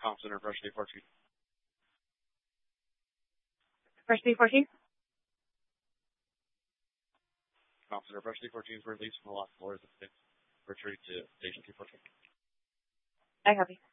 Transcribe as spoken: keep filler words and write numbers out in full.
Comp Center, Fresh D fourteen. Fresh D fourteen? Comp Center, Fresh D fourteen is released from the lost floors of six. Retreat to Station two fourteen. I copy.